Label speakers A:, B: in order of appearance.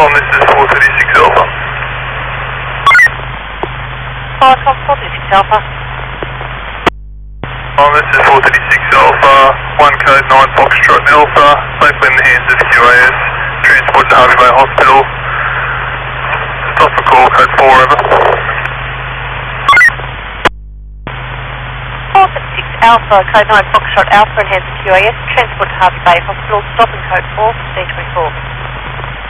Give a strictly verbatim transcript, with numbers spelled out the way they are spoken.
A: On, this is four thirty-six Alpha.
B: Fire Tom, four thirty-six Alpha.
A: On, this is four thirty-six Alpha, one code nine Foxtrot Alpha, safely in the hands of Q A S, transport to Harvey Bay Hospital. Stop and call, code four, over.
B: four thirty-six Alpha, code nine Foxtrot Alpha in hands of Q A S, transport to Harvey Bay Hospital, stop and code four, D twenty-four.